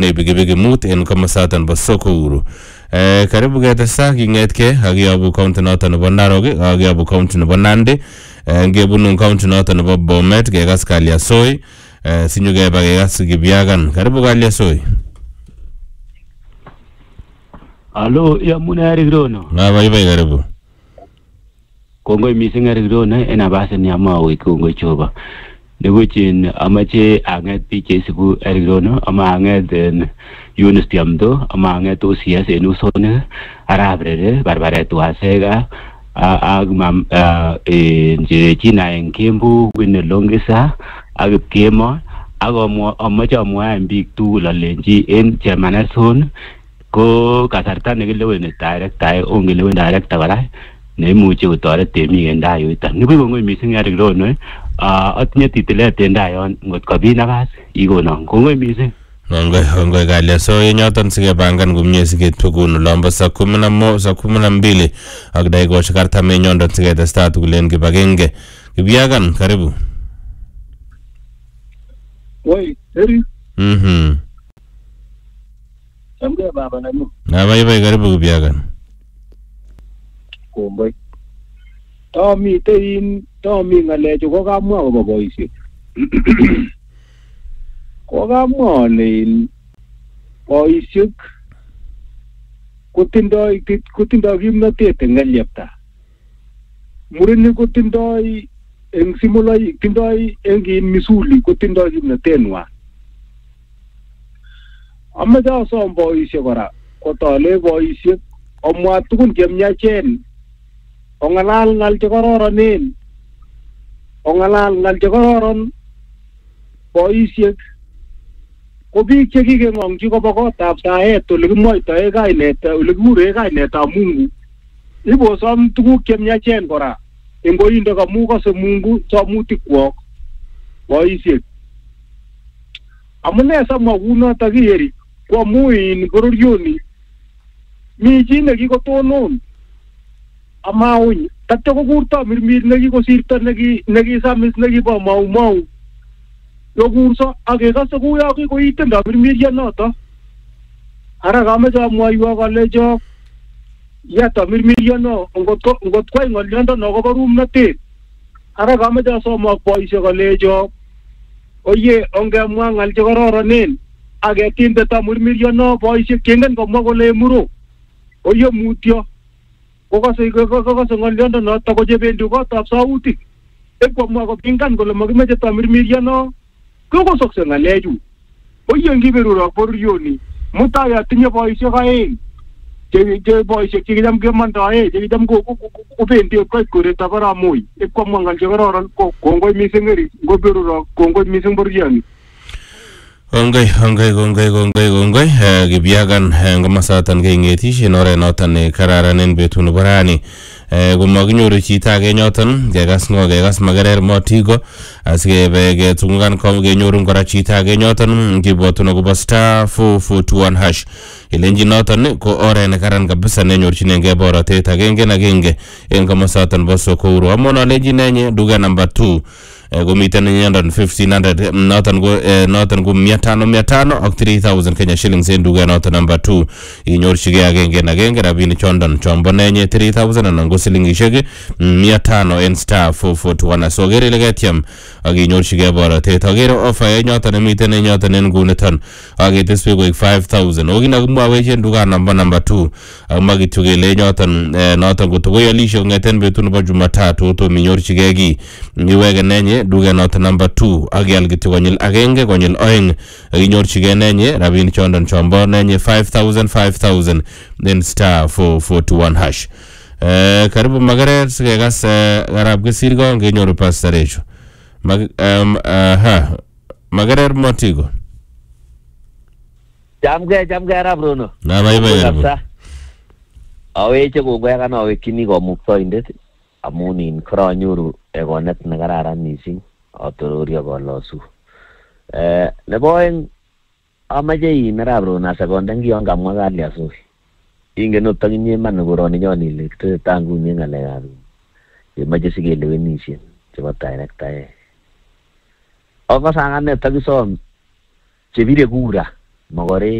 kotindoi pikipiki mut en komasatan bo Sokuru. Karibu ketesa kingetke akiyobu county noton nebo Narok akiyobu county nebo Nandi ngebunu county noton nebo Bomet kekas Kaliasoi sinyo keba kekas Kipyagan. Karibu Kaliasoi. Alo, yamune Eric Rono. Bye karibu. Kongoi mising Eric Rono en abasen yamawe kongoi choba. Nebuchin amache anget biik chesibu Eric Rono ama anget Yunus Tiamdo ama anget OCS en usone arabrere barbaret wasega ag mam je China en Kembu win longisa ag kemo ag amache amwae biik tugul alenji en Chemaneson ko kasarta nekileweni director ongelewen director kora neimuche kotoret temik en tai yuton. Nibu kongoi mising Eric Rono atinye titilet en tai yon ngot kobi nafas ikonon. Kongoi mising. Kongoi Kaliasoi nyoton sikepangan komie siketwekun olombo saa 12 ak dakikoshek 40 nyondon siketestai tugul en kibagenge. Kipyagan, karibu. Woi, Eric. Chamge baba nanyu. Bye karibu Kipyagan. Kongoi. Tomi ngalechu kokamwa kobo boisiek. Kokamwa ale boisiek kotindoi kimnotet en ngelyepta. Murenik kotindoi en simuloi tindoi en misuli kotindoi kimnotetnywan. Amache asom boisiek kora kotole boisiek omwa tugun chemyachen ongalal ngal chekororonen ongalal ngal chekororon boisiek ko biik chekikeng'ongchi kobo kotab saet ole kimwoitoe kainet ole kikure kainetab Mungu ibosom tuguk chemyachen kora en koindo kamu kose Mungu somutikwok boisiek. Amune samwa kunoto kiyeri ko amu in bororioni mi chi nekikotonon amauny tatyo kokurto mirmir nekikosirto nekisamis nekibo mau yokurso akekase kuyo kikoitendo mirmiryonoto ara kameche amwoiwo kalecho yato mirmiryono ngot kwai ng'oliondono kobo rumnotet ara kameche asomok boisiek kalecho oye ongemwa ngal chekororonen aketindeta mirmiryono boisiek chengen komwa kole muro oye mutyo kokase ng'oliondonoto kochebendi kotab sautik ekwamwa kopingan kole makimeche tamirmiryono kokosokse ngalechu oye ngiberurok bororioni mutai atinye boisiek aeng che boisiek chekicham kemondoe chekicham kobendi koit koretab Baramoi ekwamwa ngal chekororon kongoi mising Eric ngoberurok kongoi mising bororioni. Kongoi Kipyagan ngomasatan keng'etishe en oret noton nekararan en betut nebo rani komakinyoru chito age nyoton kekas Makerer Motigo asikebe ketungan kenyorun kora chito age nyoton kibwotun akobo *441# ilenji noton ko oret nekaran kabisa nenyorchinengei borotet agenge en komasaton bo Sokuru. Amon alenji nenye duka number 2 komiten nyandon 1500 noton ko 500 ak 3000 Kenya shillings en duka noton number 2 inyorchigei agenge rabinik chondon chombo nenye 3000 anan ko silingishek 500 en *441 so gere legetyam ak inyorchigei borotet agere offer nyoton nemiten en nyoton en nguniton aketeswe koik 5000 okinakimwawech en duka number 2 ak makityo kele noton kotokoyolishe kong'eten betut nebo Jumatatu to minyorchigei ki iwege nenye duka noton number 2 ak ial kityo konyil agenge konyil oeng ak inyorchigei nenye rabinik chondon chombo nenye 5000 then *441#. Karibu Makerer sikekas Arap Kisirgo ngenyoru Pastor Echo. Makerer Motigo. Jamge Arap Rono. Na bye. Aweche kongwekan awekchini komuktoindet amun in koranyoru egonet nekararan mising atorori akolosu. Nebo oeng amache in Arap Rono sekonda kiyon kamwa Kaliasoi. Ingen ot akinye iman koraninyon ile tesetai nguni ng'alekab yemoche sikelewenisien chebo director. Akose ane takisom chebire kura Makorek